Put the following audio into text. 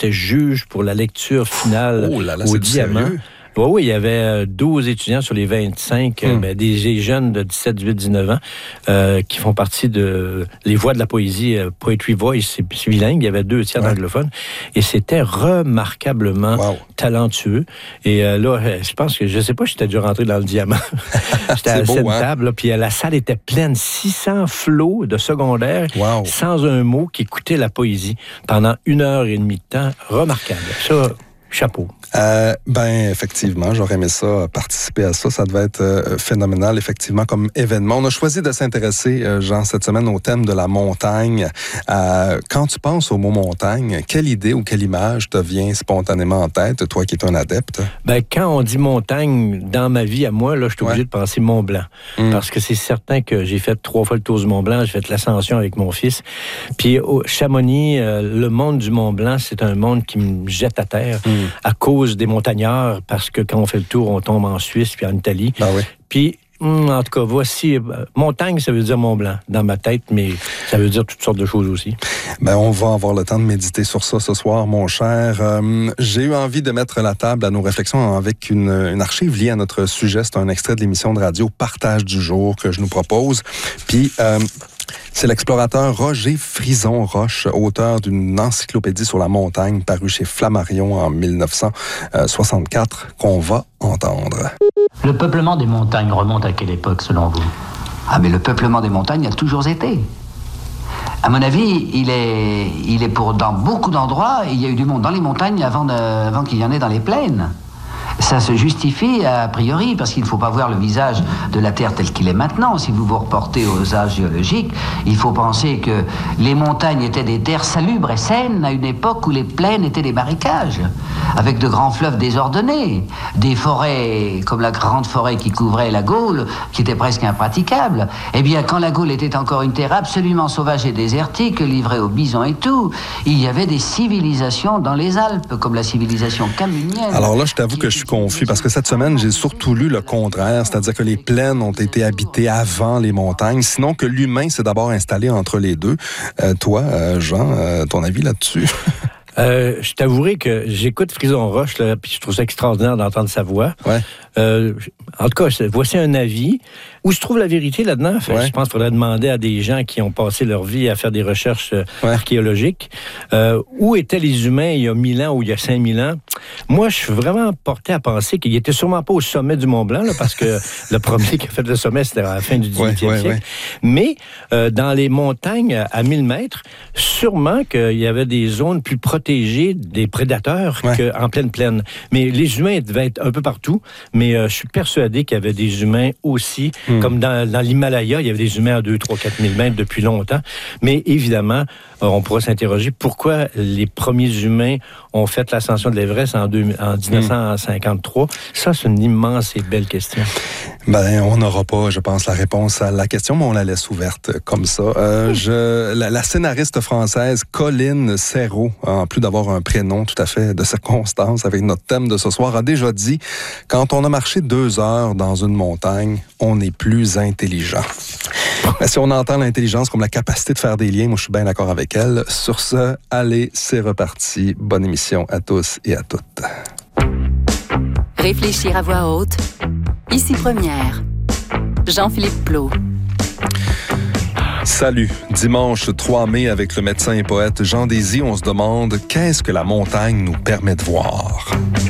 j'étais juge pour la lecture finale au Diamant. Sérieux? Oui, il y avait 12 étudiants sur les 25, des jeunes de 17, 18, 19 ans qui font partie de les voix de la poésie, Poetry Voice, c'est bilingue, il y avait 2 tiers d'anglophones, et c'était remarquablement talentueux. Et là, je pense que, je sais pas, j'étais dû rentrer dans le Diamant. J'étais à cette table, là, puis la salle était pleine, 600 flots de secondaire, sans un mot, qui écoutaient la poésie pendant 1h30 de temps. Remarquable. Ça, chapeau. Effectivement, j'aurais aimé ça, participer à ça. Ça devait être phénoménal, effectivement, comme événement. On a choisi de s'intéresser, Jean, cette semaine au thème de la montagne. Quand tu penses au mot montagne, quelle idée ou quelle image te vient spontanément en tête, toi qui es un adepte? Quand on dit montagne, dans ma vie à moi, là, je suis obligé de penser Mont-Blanc. Parce que c'est certain que j'ai fait 3 fois le tour du Mont-Blanc, j'ai fait l'ascension avec mon fils. Puis au Chamonix, le monde du Mont-Blanc, c'est un monde qui me jette à terre à cause des montagnards, parce que quand on fait le tour, on tombe en Suisse puis en Italie. Puis, en tout cas, voici, montagne, ça veut dire Mont-Blanc, dans ma tête, mais ça veut dire toutes sortes de choses aussi. On va avoir le temps de méditer sur ça ce soir, mon cher. J'ai eu envie de mettre la table à nos réflexions avec une archive liée à notre sujet. C'est un extrait de l'émission de radio Partage du jour que je nous propose. Puis, c'est l'explorateur Roger Frison-Roche, auteur d'une encyclopédie sur la montagne parue chez Flammarion en 1964, qu'on va entendre. Le peuplement des montagnes remonte à quelle époque, selon vous? Mais le peuplement des montagnes a toujours été. À mon avis, il est dans beaucoup d'endroits, il y a eu du monde dans les montagnes avant qu'il y en ait dans les plaines. Ça se justifie a priori, parce qu'il ne faut pas voir le visage de la Terre tel qu'il est maintenant. Si vous vous reportez aux âges géologiques, il faut penser que les montagnes étaient des terres salubres et saines à une époque où les plaines étaient des marécages, avec de grands fleuves désordonnés, des forêts comme la grande forêt qui couvrait la Gaule, qui était presque impraticable. Eh bien, quand la Gaule était encore une terre absolument sauvage et désertique, livrée aux bisons et tout, il y avait des civilisations dans les Alpes, comme la civilisation camunienne. Alors là, je t'avoue que je suis confus, parce que cette semaine, j'ai surtout lu le contraire, c'est-à-dire que les plaines ont été habitées avant les montagnes, sinon que l'humain s'est d'abord installé entre les deux. Toi, Jean, ton avis là-dessus? Je t'avouerai que j'écoute Frison-Roche, là, puis je trouve ça extraordinaire d'entendre sa voix. En tout cas, voici un avis. Où se trouve la vérité là-dedans? Je pense qu'il faudrait demander à des gens qui ont passé leur vie à faire des recherches archéologiques. Où étaient les humains il y a 1000 ans ou il y a 5000 ans? Moi, je suis vraiment porté à penser qu'il n'était sûrement pas au sommet du Mont-Blanc, là, parce que le premier qui a fait le sommet, c'était à la fin du 18e siècle. Mais dans les montagnes à 1000 mètres, sûrement qu'il y avait des zones plus protégées des prédateurs qu'en pleine plaine. Mais les humains devaient être un peu partout, mais je suis persuadé qu'il y avait des humains aussi. Comme dans l'Himalaya, il y avait des humains à 2, 3, 4 000 mètres depuis longtemps. Mais évidemment, on pourra s'interroger pourquoi les premiers humains ont fait l'ascension de l'Everest en 1953. Ça, c'est une immense et belle question. On n'aura pas, je pense, la réponse à la question, mais on la laisse ouverte comme ça. La scénariste française Colline Serrault, en plus d'avoir un prénom tout à fait de circonstance avec notre thème de ce soir, a déjà dit « Quand on a marché 2 heures dans une montagne, on est plus intelligent. » Si on entend l'intelligence comme la capacité de faire des liens, moi je suis bien d'accord avec elle. Sur ce, allez, c'est reparti. Bonne émission à tous et à toutes. Réfléchir à voix haute. Ici Première. Jean-Philippe Plot. Salut. Dimanche 3 mai, avec le médecin et poète Jean Désy, on se demande qu'est-ce que la montagne nous permet de voir.